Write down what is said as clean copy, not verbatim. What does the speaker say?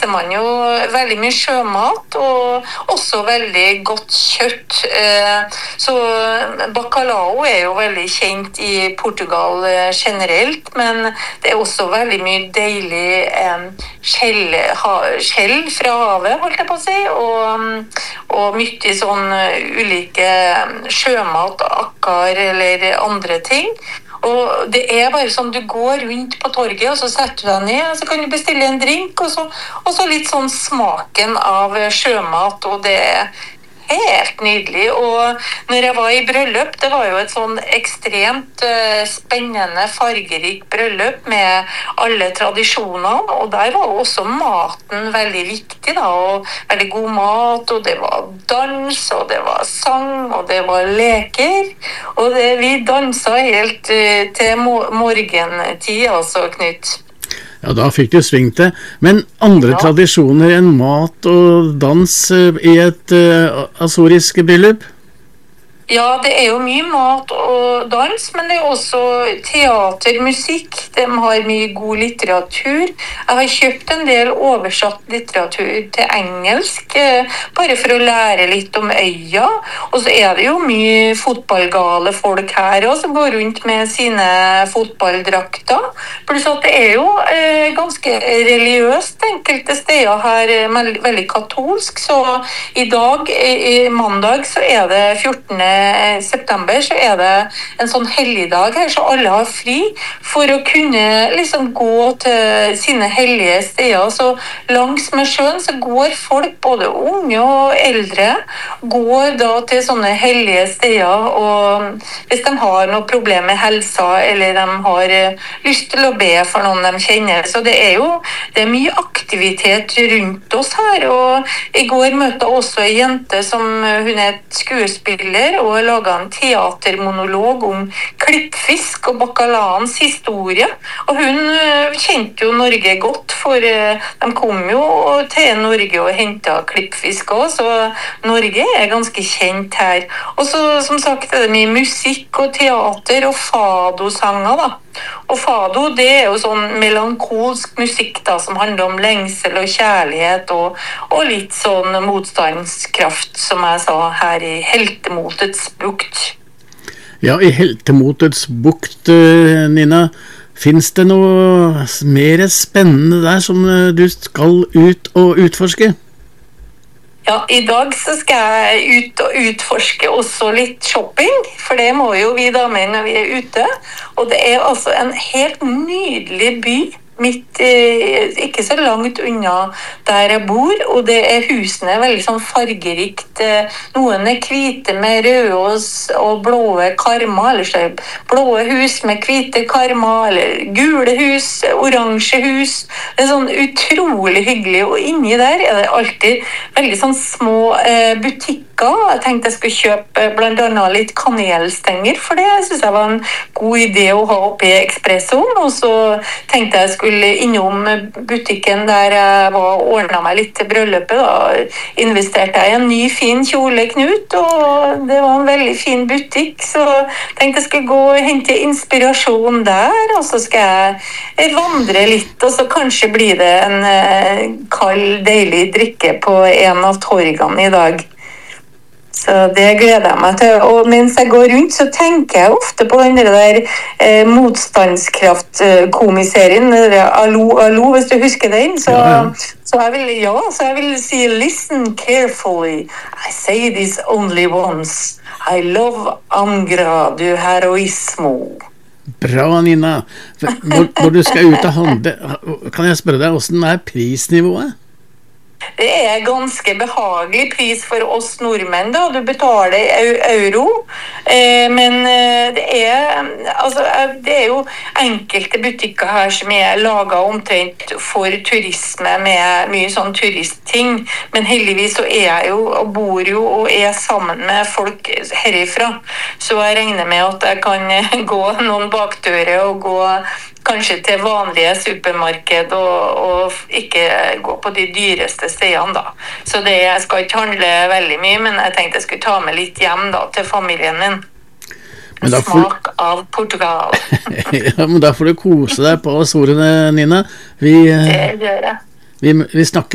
spiser man jo veldig mye sjømat, og også veldig godt kjøtt. Så bacalao er jo veldig kjent i Portugal generelt, men det er også veldig mye deilig skjell fra havet, holdt jeg på å si, og mye sånn ulike sjømat, akkar eller andre ting. Og det er bare sånn, du går rundt på torget, og så setter du deg ned, og så kan du bestille en drink, og så litt sånn smaken av sjømat, og det er helt nydelig. Og når jeg var i bryllup, det var jo et sånn ekstremt spennende, fargerik bryllup med alle tradisjonene, og der var også maten veldig viktig da, og veldig god mat, og det var dans, og det var sang, og det var leker, og vi dansa helt til morgentid, altså, Knut. Ja, da fikk du svingt det. Men andre tradisjoner enn mat og dans i et azorisk bryllup? Ja, det er jo mye mat og dans, men det er også teater, musikk. De har mye god litteratur. Jeg har kjøpt en del oversatt litteratur til engelsk, bare for å lære litt om øya. Og så er det jo mye fotballgale folk her også, som går rundt med sine fotballdrakter. Pluss at det er jo ganske religiøst enkelte steder her, veldig katolsk. Så i dag, mandag, så er det 14. september, så er det en sånn helligdag her, så alle har fri for å kunne liksom gå til sine hellige steder. Så langs med sjøen så går folk, både unge og eldre, går da til sånne hellige steder, og hvis de har noe problem med helsa, eller de har lyst til å be for noen de kjenner, så det er mye aktivitet rundt oss her. Og i går møtte jeg også en jente som hun er et skuespiller, og laget en teatermonolog om klippfisk og bacalaens historie. Og hun kjente jo Norge godt, for de kom jo til Norge og hentet klippfisk også, så Norge er ganske kjent her. Og så, som sagt, er det mye musikk og teater og fado-sanger da. Og fado, det er jo sånn melankolsk musikk da, som handler om lengsel og kjærlighet og litt sånn motstandskraft, som jeg sa her i Heltemotets bukt. Ja, i Heltemotets bukt, Nina, finnes det noe mer spennende der som du skal ut og utforske? Ja, i dag så skal jeg ut og utforske også litt shopping, for det må jo vi damer når vi er ute. Og det er altså en helt nydelig by, ikke så langt unna der jeg bor, og det er husene veldig sånn fargerikt. Noen er hvite med røde og blåe karmer, eller så blåe hus med hvite karmer, eller gule hus, oransje hus. Det er sånn utrolig hyggelig, og inni der er det alltid veldig sånn små butikker. Jeg tenkte jeg skulle kjøpe blant annet litt kanelstenger, for det synes jeg var en god idé å ha oppe i Espressoen, og så tenkte jeg skulle innom butikken der jeg var og ordnet meg litt til bryllupet. Da investerte jeg i en ny fin kjole, Knut, og det var en veldig fin butikk, så tenkte jeg skulle gå og hente inspirasjon der, og så skal jeg vandre litt, og så kanskje blir det en kald, deilig drikke på en av torgene i dag. Så det gleder jeg meg til. Og mens jeg går rundt, så tenker jeg ofte på den der motstandskraft-komiserien, Allo, Allo, hvis du husker den. Så jeg vil si, listen carefully. I say this only once. I love Angra, du heroismo. Bra, Nina. Når du skal ut og handle, kan jeg spørre deg, hvordan er prisnivået? Det er ganske behagelig pris for oss nordmenn da, du betaler euro, men det er jo enkelte butikker her som er laget omtrent for turisme med mye sånn turistting, men heldigvis så er jeg jo og bor jo og er sammen med folk herifra, så jeg regner med at jeg kan gå noen bakdører og gå kanskje til vanlige supermarked og ikke gå på de dyreste stedene da. Så jeg skal ikke handle veldig mye, men jeg tenkte jeg skulle ta med litt hjem da til familien min. Smak av Portugal. Ja, men da får du kose deg på Azorene, Nina. Det gjør jeg. Vi snakker